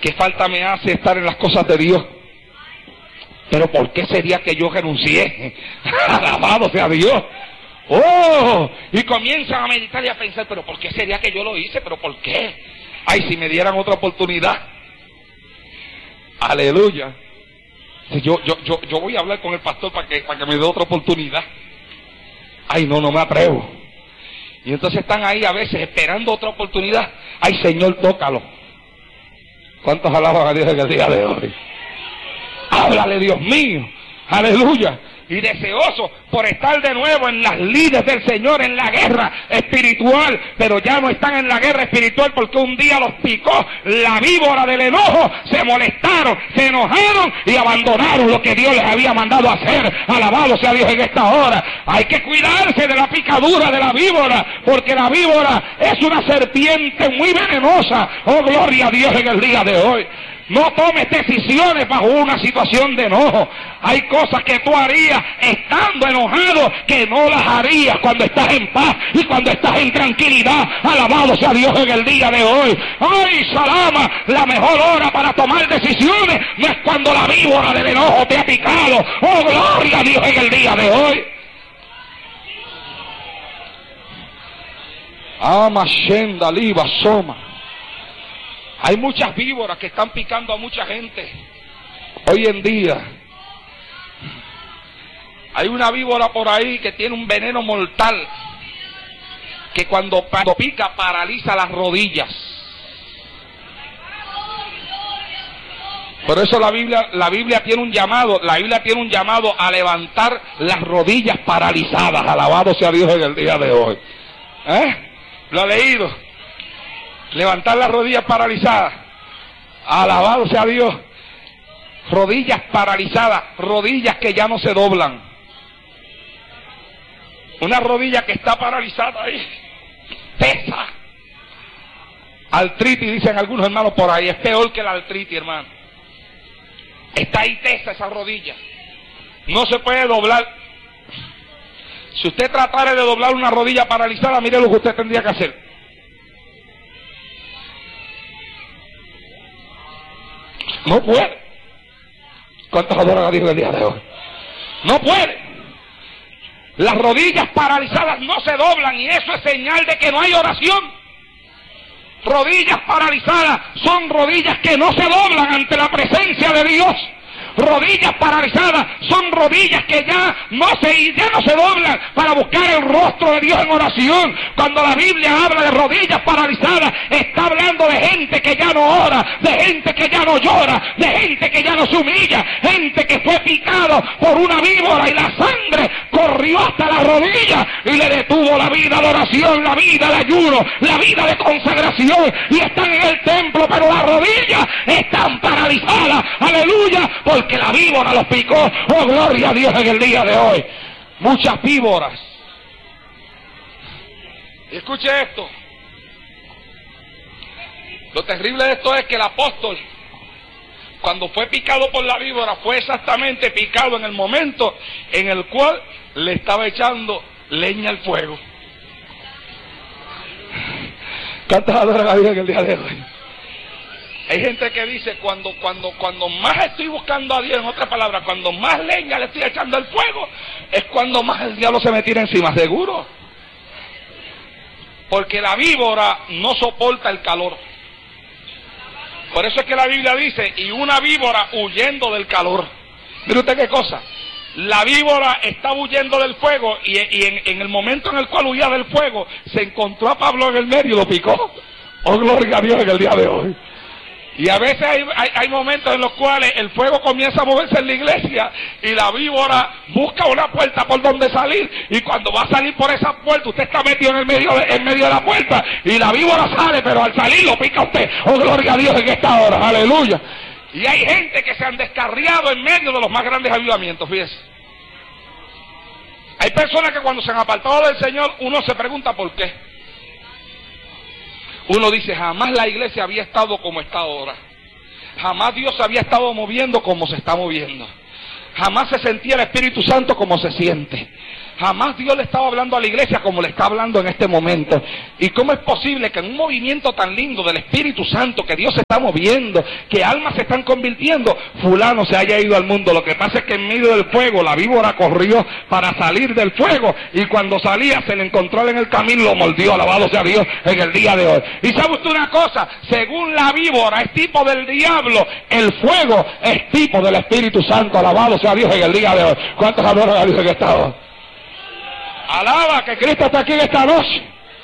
¿Qué falta me hace estar en las cosas de Dios? Pero ¿por qué sería que yo renuncié? Alabado sea Dios. Oh, y comienzan a meditar y a pensar, pero ¿por qué sería que yo lo hice? ¿Pero por qué? Ay, si me dieran otra oportunidad. Aleluya. Yo voy a hablar con el pastor para que me dé otra oportunidad. Ay, no me atrevo. Y entonces están ahí a veces esperando otra oportunidad. Ay, Señor, tócalo. ¿Cuántos alaban a Dios en el día de hoy? Háblale, Dios mío. Aleluya. Y deseoso por estar de nuevo en las lides del Señor, en la guerra espiritual, pero ya no están en la guerra espiritual porque un día los picó la víbora del enojo, se molestaron, se enojaron y abandonaron lo que Dios les había mandado hacer. Alabado sea Dios en esta hora. Hay que cuidarse de la picadura de la víbora, porque la víbora es una serpiente muy venenosa. Oh, gloria a Dios en el día de hoy. No tomes decisiones bajo una situación de enojo. Hay cosas que tú harías estando enojado que no las harías cuando estás en paz y cuando estás en tranquilidad. Alabado sea Dios en el día de hoy. Ay, Salama, la mejor hora para tomar decisiones no es cuando la víbora del enojo te ha picado. Oh, gloria a Dios en el día de hoy. Ama Shenda Liba Soma. Hay muchas víboras que están picando a mucha gente hoy en día. Hay una víbora por ahí que tiene un veneno mortal que cuando pica paraliza las rodillas. Por eso la Biblia tiene un llamado a levantar las rodillas paralizadas. Alabado sea Dios en el día de hoy. ¿Lo ha leído? Levantar las rodillas paralizadas. Alabado sea Dios. Rodillas paralizadas, rodillas que ya no se doblan. Una rodilla que está paralizada ahí, pesa. Artritis, dicen algunos hermanos por ahí, es peor que la artritis, hermano. Está ahí tesa esa rodilla. No se puede doblar. Si usted tratara de doblar una rodilla paralizada, mire lo que usted tendría que hacer. No puede. ¿Cuántos adoran a Dios el día de hoy? No puede. Las rodillas paralizadas no se doblan y eso es señal de que no hay oración. Rodillas paralizadas son rodillas que no se doblan ante la presencia de Dios. Rodillas paralizadas son rodillas que ya no se doblan para buscar el rostro de Dios en oración. Cuando la Biblia habla de rodillas paralizadas, está hablando de gente que ya no ora, de gente que ya no llora, de gente que ya no se humilla, gente que fue picado por una víbora y la sangre corrió hasta la rodilla y le detuvo la vida de oración, la vida de ayuno, la vida de consagración, y están en el templo, pero las rodillas están paralizadas. Aleluya, porque la víbora los picó. Oh, gloria a Dios en el día de hoy. Muchas víboras. Y escuche esto. Lo terrible de esto es que el apóstol, cuando fue picado por la víbora, fue exactamente picado en el momento en el cual le estaba echando leña al fuego. ¿Cuántos adoran a Dios en el día de hoy? Hay gente que dice, cuando más estoy buscando a Dios, en otras palabras, cuando más leña le estoy echando al fuego, es cuando más el diablo se me tira encima, seguro. Porque la víbora no soporta el calor. Por eso es que la Biblia dice, y una víbora huyendo del calor. Mire usted qué cosa. La víbora estaba huyendo del fuego y en el momento en el cual huía del fuego, se encontró a Pablo en el medio y lo picó. Oh, gloria a Dios en el día de hoy. Y a veces hay momentos en los cuales el fuego comienza a moverse en la iglesia y la víbora busca una puerta por donde salir, y cuando va a salir por esa puerta usted está metido en medio de la puerta y la víbora sale, pero al salir lo pica usted. Oh, gloria a Dios en esta hora, aleluya. Y hay gente que se han descarriado en medio de los más grandes avivamientos, fíjese. Hay personas que cuando se han apartado del Señor, uno se pregunta por qué. Uno dice, jamás la iglesia había estado como está ahora. Jamás Dios se había estado moviendo como se está moviendo. Jamás se sentía el Espíritu Santo como se siente. Jamás Dios le estaba hablando a la iglesia como le está hablando en este momento. ¿Y cómo es posible que en un movimiento tan lindo del Espíritu Santo, que Dios se está moviendo, que almas se están convirtiendo, fulano se haya ido al mundo? Lo que pasa es que en medio del fuego la víbora corrió para salir del fuego, y cuando salía se le encontró en el camino y lo mordió. Alabado sea Dios en el día de hoy. Y sabe usted una cosa, según la víbora es tipo del diablo, el fuego es tipo del Espíritu Santo. Alabado sea Dios en el día de hoy. ¿Cuántos adoran a Dios en esta hora? Alaba que Cristo está aquí en esta noche.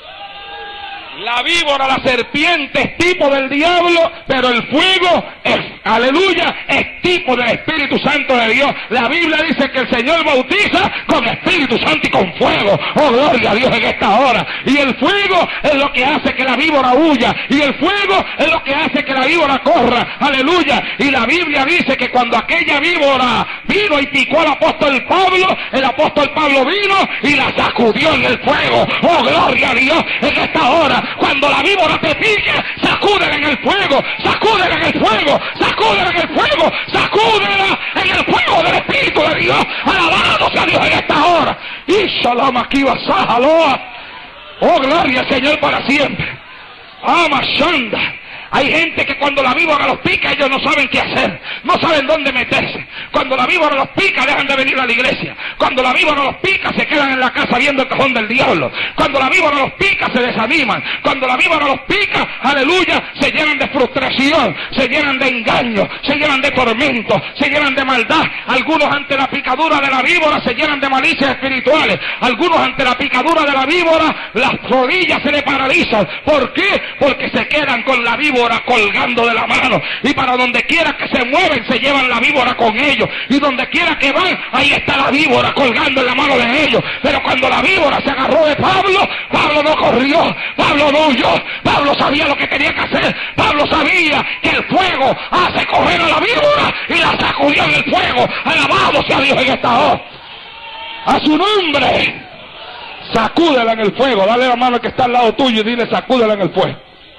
La víbora, la serpiente es tipo del diablo, pero el fuego es, aleluya, es tipo del Espíritu Santo de Dios. La Biblia dice que el Señor bautiza con Espíritu Santo y con fuego. Oh, gloria a Dios en esta hora. Y el fuego es lo que hace que la víbora huya, y el fuego es lo que hace que la víbora corra. Aleluya. Y la Biblia dice que cuando aquella víbora vino y picó al apóstol Pablo, el apóstol Pablo vino y la sacudió en el fuego. Oh, gloria a Dios en esta hora. Cuando la víbora te pique, sacúdela en el fuego, sacúdela en el fuego, sacúdela en el fuego, sacúdela en el fuego del Espíritu de Dios. Alabado sea Dios en esta hora. Y shalom aquí basajaloa. Oh, gloria al Señor para siempre. Amashanda. Hay gente que cuando la víbora los pica, ellos no saben qué hacer, no saben dónde meterse. Cuando la víbora los pica, dejan de venir a la iglesia. Cuando la víbora los pica, se quedan en la casa viendo el cajón del diablo. Cuando la víbora los pica, se desaniman. Cuando la víbora los pica, aleluya, se llenan de frustración, se llenan de engaño, se llenan de tormento, se llenan de maldad. Algunos ante la picadura de la víbora se llenan de malicias espirituales. Algunos ante la picadura de la víbora, las rodillas se le paralizan. ¿Por qué? Porque se quedan con la víbora colgando de la mano, y para donde quiera que se mueven se llevan la víbora con ellos, y donde quiera que van, ahí está la víbora colgando en la mano de ellos. Pero cuando la víbora se agarró de Pablo, Pablo no corrió, Pablo no huyó, Pablo sabía lo que tenía que hacer. Pablo sabía que el fuego hace correr a la víbora y la sacudió en el fuego. Alabado sea Dios en esta hora. A su nombre. Sacúdela en el fuego. Dale la mano que está al lado tuyo y dile: sacúdela en el fuego.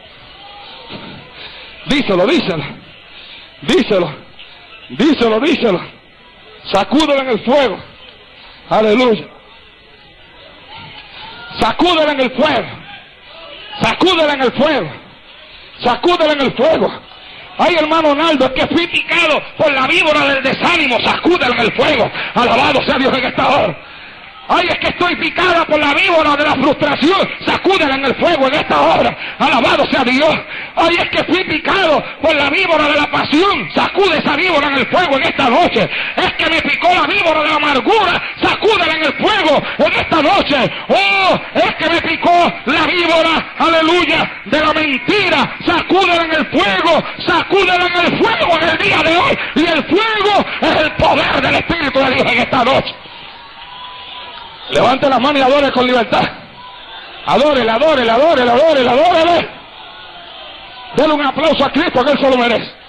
Díselo, díselo, díselo, díselo, díselo. Sacúdela en el fuego. Aleluya. Sacúdela en el fuego. Sacúdela en el fuego. Sacúdela en el fuego. Ay, hermano Naldo, es que fui picado por la víbora del desánimo. Sacúdela en el fuego. Alabado sea Dios en esta hora. Ay, es que estoy picada por la víbora de la frustración. Sacúdela en el fuego en esta hora. Alabado sea Dios. Ay, es que fui picado por la víbora de la pasión. Sacude esa víbora en el fuego en esta noche. Es que me picó la víbora de la amargura. Sacúdela en el fuego en esta noche. Oh, es que me picó la víbora, aleluya, de la mentira. Sacúdela en el fuego. Sacúdela en el fuego en el día de hoy. Y el fuego es el poder del Espíritu de Dios en esta noche. Levante las manos y adore con libertad. Adórele, adórele, adórele, adórele, adórele. Dele un aplauso a Cristo, que Él se lo merece.